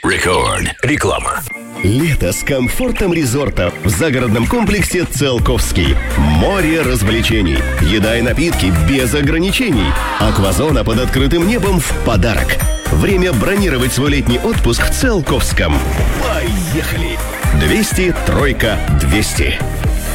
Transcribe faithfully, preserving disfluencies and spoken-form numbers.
Рекорд. Реклама. Лето с комфортом резорта в загородном комплексе «Циолковский». Море развлечений, еда и напитки без ограничений. Аквазона под открытым небом в подарок. Время бронировать свой летний отпуск в Циолковском. Поехали! двести тройка двести.